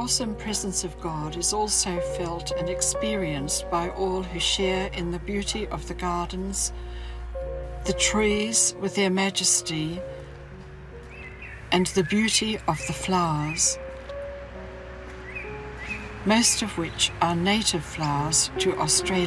awesome presence of God is also felt and experienced by all who share in the beauty of the gardens, the trees with their majesty, and the beauty of the flowers, most of which are native flowers to Australia.